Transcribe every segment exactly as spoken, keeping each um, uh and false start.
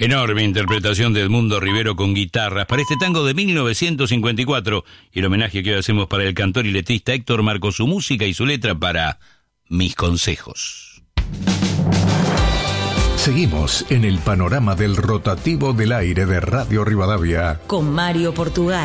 Enorme interpretación de Edmundo Rivero con guitarras para este tango de mil novecientos cincuenta y cuatro y el homenaje que hoy hacemos para el cantor y letrista Héctor Marcó, su música y su letra para Mis Consejos. Seguimos en el panorama del rotativo del aire de Radio Rivadavia con Mario Portugal.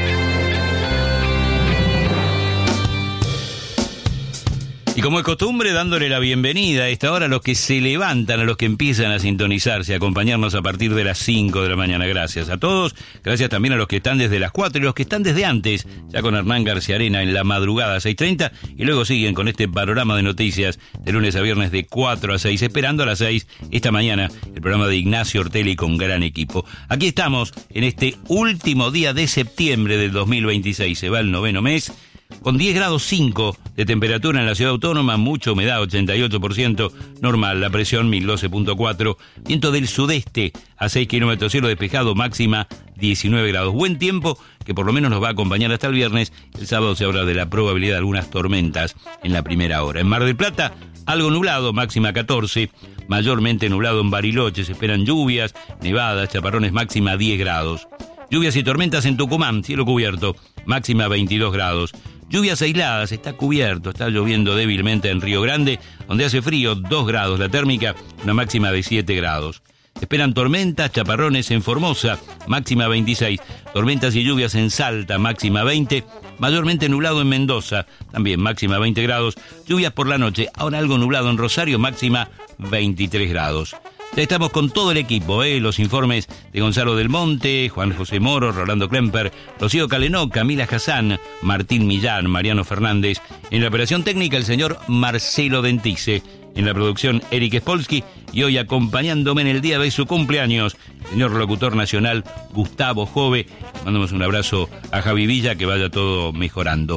Y como es costumbre, dándole la bienvenida a esta hora a los que se levantan, a los que empiezan a sintonizarse, a acompañarnos a partir de las cinco de la mañana. Gracias a todos, gracias también a los que están desde las cuatro y los que están desde antes, ya con Hernán García Arena en la madrugada seis treinta, y luego siguen con este panorama de noticias de lunes a viernes de cuatro a seis, esperando a las seis esta mañana el programa de Ignacio Ortelli con gran equipo. Aquí estamos en este último día de septiembre del dos mil veintiséis, se va el noveno mes, con diez grados cinco de temperatura en la ciudad autónoma, mucha humedad, ochenta y ocho por ciento, normal, la presión mil doce punto cuatro, viento del sudeste a seis kilómetros, cielo despejado, máxima diecinueve grados. Buen tiempo que por lo menos nos va a acompañar hasta el viernes. El sábado se habla de la probabilidad de algunas tormentas en la primera hora. En Mar del Plata, algo nublado, máxima catorce, mayormente nublado en Bariloche, se esperan lluvias, nevadas, chaparrones, máxima diez grados. Lluvias y tormentas en Tucumán, cielo cubierto, máxima veintidós grados. Lluvias aisladas, está cubierto, está lloviendo débilmente en Río Grande, donde hace frío, dos grados la térmica, una máxima de siete grados. Esperan tormentas, chaparrones en Formosa, máxima veintiséis. Tormentas y lluvias en Salta, máxima veinte. Mayormente nublado en Mendoza, también máxima veinte grados. Lluvias por la noche, ahora algo nublado en Rosario, máxima veintitrés grados. Ya estamos con todo el equipo, ¿eh? Los informes de Gonzalo del Monte, Juan José Moro, Rolando Klemper, Rocío Calenó, Camila Hassan, Martín Millán, Mariano Fernández. En la operación técnica el señor Marcelo Dentice. En la producción Eric Spolsky. Y hoy acompañándome en el día de su cumpleaños, el señor locutor nacional Gustavo Jove. Mandamos un abrazo a Javi Villa, que vaya todo mejorando.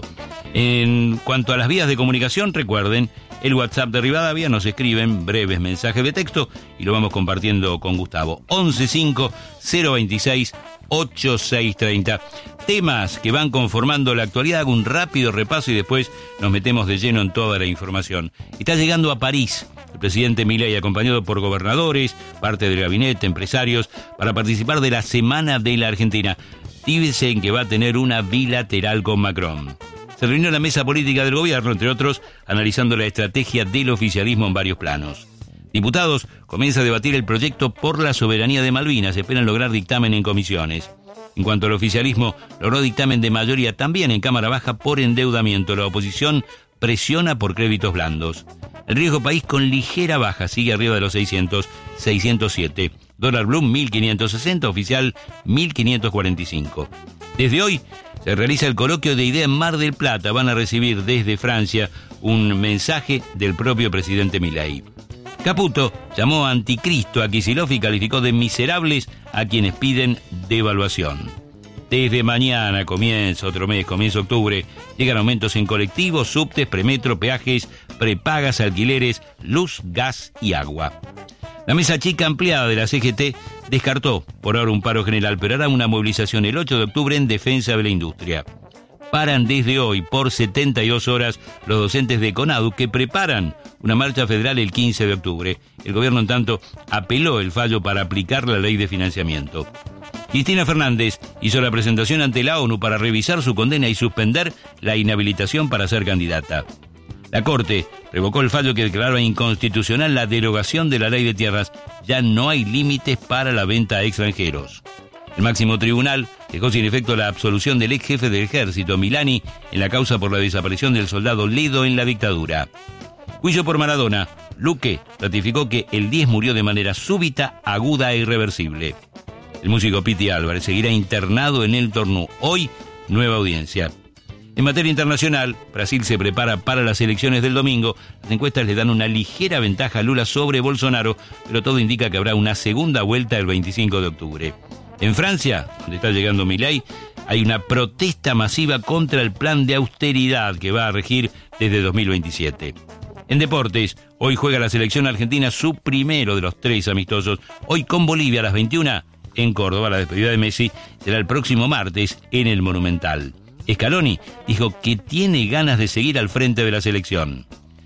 En cuanto a las vías de comunicación, recuerden, el WhatsApp de Rivadavia, nos escriben breves mensajes de texto y lo vamos compartiendo con Gustavo. once cinco cero veintiséis ochenta y seis treinta. Temas que van conformando la actualidad, hago un rápido repaso y después nos metemos de lleno en toda la información. Está llegando a París el presidente Milei, acompañado por gobernadores, parte del gabinete, empresarios, para participar de la Semana de la Argentina. Dicen que va a tener una bilateral con Macron. Se reunió la mesa política del gobierno, entre otros, analizando la estrategia del oficialismo en varios planos. Diputados comienza a debatir el proyecto por la soberanía de Malvinas, esperan lograr dictamen en comisiones. En cuanto al oficialismo, logró dictamen de mayoría también en Cámara Baja por endeudamiento. La oposición presiona por créditos blandos. El riesgo país con ligera baja, sigue arriba de los seiscientos, seiscientos siete. Dólar blue mil quinientos sesenta, oficial mil quinientos cuarenta y cinco. Desde hoy se realiza el coloquio de idea en Mar del Plata. Van a recibir desde Francia un mensaje del propio presidente Milei. Caputo llamó a anticristo a Kicillof y calificó de miserables a quienes piden devaluación. Desde mañana comienza otro mes, comienza octubre, llegan aumentos en colectivos, subtes, premetro, peajes, prepagas, alquileres, luz, gas y agua. La mesa chica ampliada de la C G T descartó por ahora un paro general, pero hará una movilización el ocho de octubre en defensa de la industria. Paran desde hoy por setenta y dos horas los docentes de CONADU que preparan una marcha federal el quince de octubre. El gobierno, en tanto, apeló el fallo para aplicar la ley de financiamiento. Cristina Fernández hizo la presentación ante la ONU para revisar su condena y suspender la inhabilitación para ser candidata. La Corte revocó el fallo que declaraba inconstitucional la derogación de la ley de tierras. Ya no hay límites para la venta a extranjeros. El máximo tribunal dejó sin efecto la absolución del ex jefe del ejército, Milani, en la causa por la desaparición del soldado Ledo en la dictadura. Juicio por Maradona. Luque ratificó que el diez murió de manera súbita, aguda e irreversible. El músico Piti Álvarez seguirá internado en el Tornú. Hoy, nueva audiencia. En materia internacional, Brasil se prepara para las elecciones del domingo. Las encuestas le dan una ligera ventaja a Lula sobre Bolsonaro, pero todo indica que habrá una segunda vuelta el veinticinco de octubre. En Francia, donde está llegando Milei, hay una protesta masiva contra el plan de austeridad que va a regir desde dos mil veintisiete. En deportes, hoy juega la selección argentina su primero de los tres amistosos. Hoy con Bolivia a las veintiuna en Córdoba. La despedida de Messi será el próximo martes en el Monumental. Scaloni dijo que tiene ganas de seguir al frente de la selección.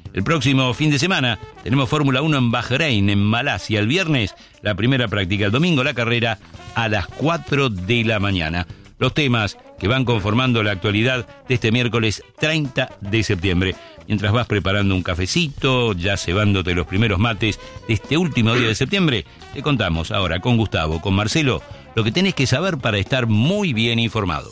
El próximo fin de semana tenemos Fórmula uno en Bahrein, en Malasia. El viernes, la primera práctica. El domingo, la carrera a las cuatro de la mañana. Los temas que van conformando la actualidad de este miércoles treinta de septiembre. Mientras vas preparando un cafecito, ya cebándote los primeros mates de este último día de septiembre, te contamos ahora con Gustavo, con Marcelo, lo que tenés que saber para estar muy bien informado.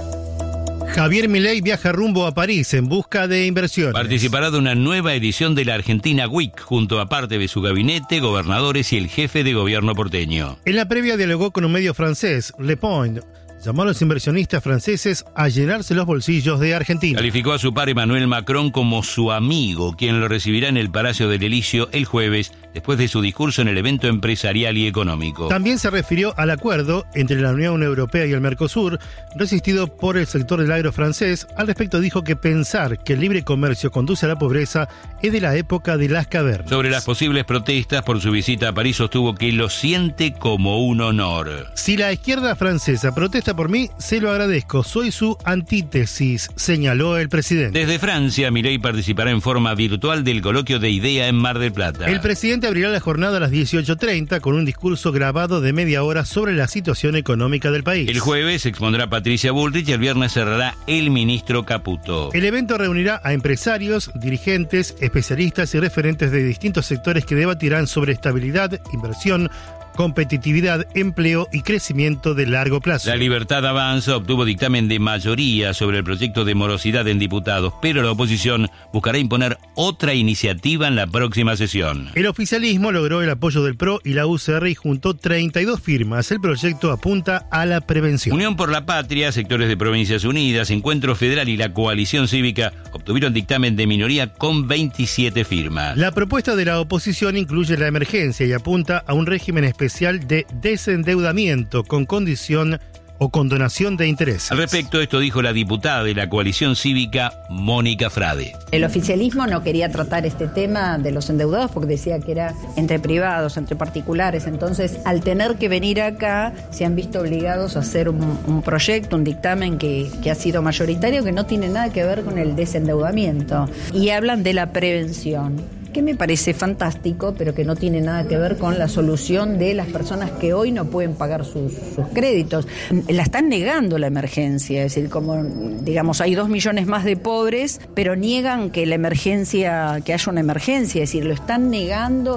Javier Milei viaja rumbo a París en busca de inversiones. Participará de una nueva edición de la Argentina Week, junto a parte de su gabinete, gobernadores y el jefe de gobierno porteño. En la previa dialogó con un medio francés, Le Point. Llamó a los inversionistas franceses a llenarse los bolsillos de Argentina. Calificó a su par Emmanuel Macron como su amigo, quien lo recibirá en el Palacio del Elíseo el jueves, después de su discurso en el evento empresarial y económico. También se refirió al acuerdo entre la Unión Europea y el Mercosur, resistido por el sector del agro francés. Al respecto dijo que pensar que el libre comercio conduce a la pobreza es de la época de las cavernas. Sobre las posibles protestas por su visita a París, sostuvo que lo siente como un honor. Si la izquierda francesa protesta por mí, se lo agradezco. Soy su antítesis, señaló el presidente. Desde Francia, Milei participará en forma virtual del coloquio de IDEA en Mar del Plata. El presidente abrirá la jornada a las dieciocho treinta con un discurso grabado de media hora sobre la situación económica del país. El jueves expondrá Patricia Bullrich y el viernes cerrará el ministro Caputo. El evento reunirá a empresarios, dirigentes, especialistas y referentes de distintos sectores que debatirán sobre estabilidad, inversión, competitividad, empleo y crecimiento de largo plazo. La Libertad Avanza obtuvo dictamen de mayoría sobre el proyecto de morosidad en diputados, pero la oposición buscará imponer otra iniciativa en la próxima sesión. El oficialismo logró el apoyo del P R O y la U C R y juntó treinta y dos firmas. El proyecto apunta a la prevención. Unión por la Patria, sectores de Provincias Unidas, Encuentro Federal y la Coalición Cívica obtuvieron dictamen de minoría con veintisiete firmas. La propuesta de la oposición incluye la emergencia y apunta a un régimen especial especial de desendeudamiento con condición o condonación de intereses. Al respecto, esto dijo la diputada de la Coalición Cívica, Mónica Frade. El oficialismo no quería tratar este tema de los endeudados porque decía que era entre privados, entre particulares. Entonces, al tener que venir acá, se han visto obligados a hacer un, un proyecto, un dictamen que, que ha sido mayoritario, que no tiene nada que ver con el desendeudamiento. Y hablan de la prevención, que me parece fantástico, pero que no tiene nada que ver con la solución de las personas que hoy no pueden pagar sus, sus créditos. La están negando la emergencia, es decir, como, digamos, hay dos millones más de pobres, pero niegan que la emergencia, que haya una emergencia, es decir, lo están negando.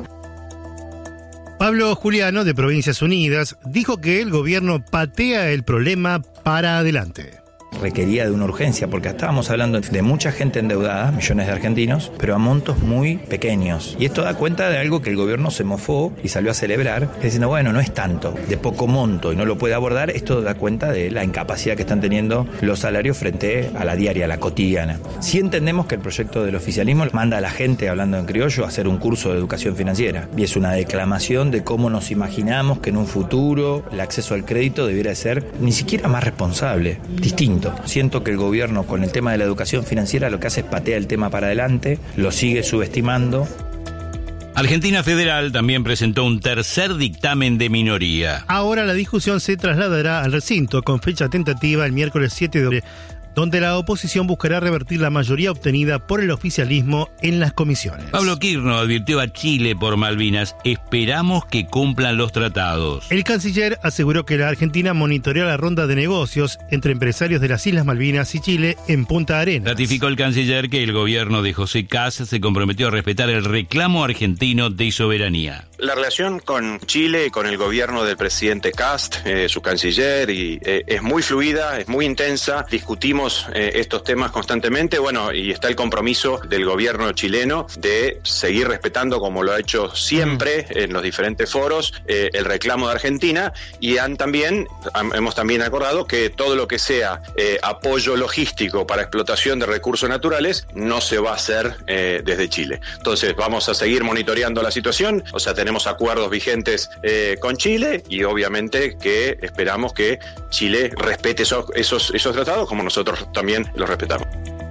Pablo Juliano, de Provincias Unidas, dijo que el gobierno patea el problema para adelante. Requería de una urgencia, porque estábamos hablando de mucha gente endeudada, millones de argentinos, pero a montos muy pequeños. Y esto da cuenta de algo que el gobierno se mofó y salió a celebrar, diciendo, bueno, no es tanto, de poco monto y no lo puede abordar. Esto da cuenta de la incapacidad que están teniendo los salarios frente a la diaria, a la cotidiana. Sí entendemos que el proyecto del oficialismo manda a la gente, hablando en criollo, a hacer un curso de educación financiera. Y es una declamación de cómo nos imaginamos que en un futuro el acceso al crédito debiera ser ni siquiera más responsable, distinto. Siento que el gobierno, con el tema de la educación financiera, lo que hace es patea el tema para adelante, lo sigue subestimando. Argentina Federal también presentó un tercer dictamen de minoría. Ahora la discusión se trasladará al recinto con fecha tentativa el miércoles siete de octubre, donde la oposición buscará revertir la mayoría obtenida por el oficialismo en las comisiones. Pablo Kirchner advirtió a Chile por Malvinas: esperamos que cumplan los tratados. El canciller aseguró que la Argentina monitoreó la ronda de negocios entre empresarios de las Islas Malvinas y Chile en Punta Arenas. Ratificó el canciller que el gobierno de José Kás se comprometió a respetar el reclamo argentino de soberanía. La relación con Chile y con el gobierno del presidente Kast, eh, su canciller, y, eh, es muy fluida, es muy intensa. Discutimos eh, estos temas constantemente, bueno, y está el compromiso del gobierno chileno de seguir respetando, como lo ha hecho siempre en los diferentes foros, eh, el reclamo de Argentina, y han también, han, hemos también acordado que todo lo que sea eh, apoyo logístico para explotación de recursos naturales no se va a hacer eh, desde Chile. Entonces vamos a seguir monitoreando la situación, o sea, tenemos acuerdos vigentes eh, con Chile y obviamente que esperamos que Chile respete esos, esos, esos tratados como nosotros también los respetamos.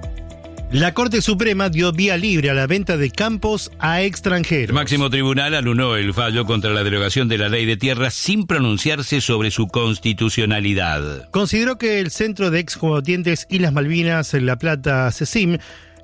La Corte Suprema dio vía libre a la venta de campos a extranjeros. El máximo tribunal anuló el fallo contra la derogación de la ley de tierras sin pronunciarse sobre su constitucionalidad. Consideró que el Centro de Excombatientes Islas Malvinas, en La Plata, CECIM,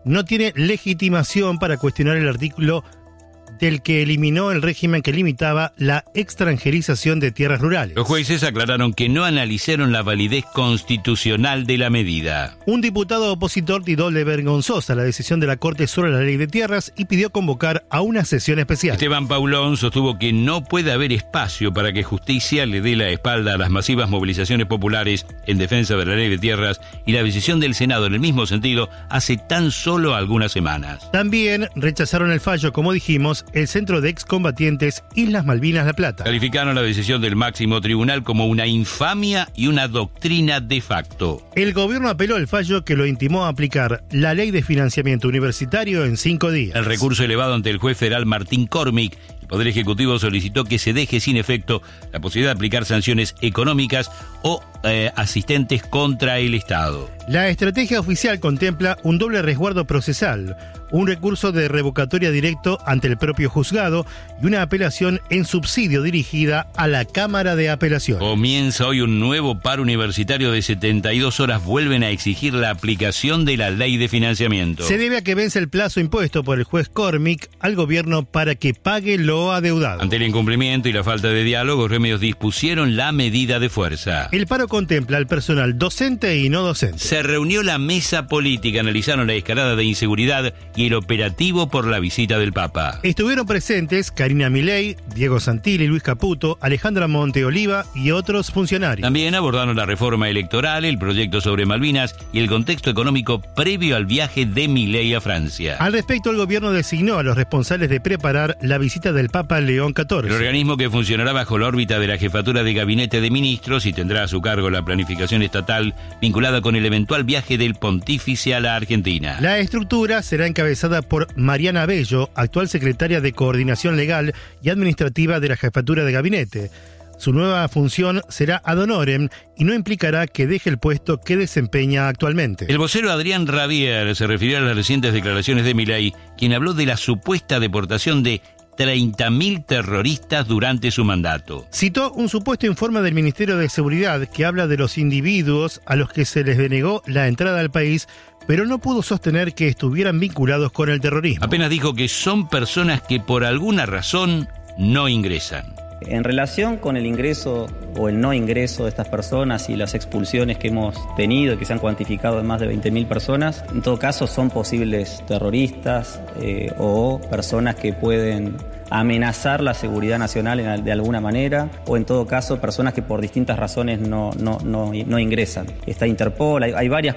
no tiene legitimación para cuestionar el artículo del que eliminó el régimen que limitaba la extranjerización de tierras rurales. Los jueces aclararon que no analizaron la validez constitucional de la medida. Un diputado opositor tildó de vergonzosa la decisión de la Corte sobre la ley de tierras y pidió convocar a una sesión especial. Esteban Paulón sostuvo que no puede haber espacio para que justicia le dé la espalda a las masivas movilizaciones populares en defensa de la ley de tierras y la decisión del Senado en el mismo sentido hace tan solo algunas semanas. También rechazaron el fallo, como dijimos, el Centro de Excombatientes Islas Malvinas La Plata. Calificaron la decisión del máximo tribunal como una infamia y una doctrina de facto. El gobierno apeló al fallo que lo intimó a aplicar la ley de financiamiento universitario en cinco días. El recurso elevado ante el juez federal Martín Cormick, el Poder Ejecutivo solicitó que se deje sin efecto la posibilidad de aplicar sanciones económicas o eh, asistentes contra el Estado. La estrategia oficial contempla un doble resguardo procesal, un recurso de revocatoria directo ante el propio juzgado y una apelación en subsidio dirigida a la Cámara de Apelación. Comienza hoy un nuevo paro universitario de setenta y dos horas. Vuelven a exigir la aplicación de la ley de financiamiento. Se debe a que vence el plazo impuesto por el juez Cormick al gobierno para que pague lo adeudado. Ante el incumplimiento y la falta de diálogo, los gremios dispusieron la medida de fuerza. El paro contempla al personal docente y no docente. Se reunió la mesa política, analizaron la escalada de inseguridad y el operativo por la visita del Papa. Estuvieron presentes Karina Milei, Diego Santilli, Luis Caputo, Alejandra Monteoliva y otros funcionarios. También abordaron la reforma electoral, el proyecto sobre Malvinas y el contexto económico previo al viaje de Milei a Francia. Al respecto, el gobierno designó a los responsables de preparar la visita del Papa León catorce. El organismo, que funcionará bajo la órbita de la Jefatura de Gabinete de Ministros y tendrá a su cargo la planificación estatal vinculada con el eventual viaje del pontífice a la Argentina. La estructura será encabezada por Mariana Bello, actual secretaria de Coordinación Legal y Administrativa de la Jefatura de Gabinete. Su nueva función será ad honorem y no implicará que deje el puesto que desempeña actualmente. El vocero Adrián Rabier se refirió a las recientes declaraciones de Milei, quien habló de la supuesta deportación de treinta mil terroristas durante su mandato. Citó un supuesto informe del Ministerio de Seguridad que habla de los individuos a los que se les denegó la entrada al país, pero no pudo sostener que estuvieran vinculados con el terrorismo. Apenas dijo que son personas que por alguna razón no ingresan. En relación con el ingreso o el no ingreso de estas personas y las expulsiones que hemos tenido, que se han cuantificado en más de veinte mil personas, en todo caso son posibles terroristas eh, o personas que pueden amenazar la seguridad nacional en, de alguna manera, o en todo caso personas que por distintas razones no, no, no, no ingresan. Está Interpol, hay, hay varias